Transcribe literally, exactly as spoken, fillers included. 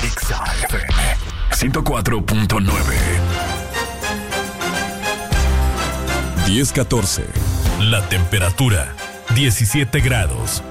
Exa F M ciento cuatro punto nueve. diez catorce. La temperatura, diecisiete grados.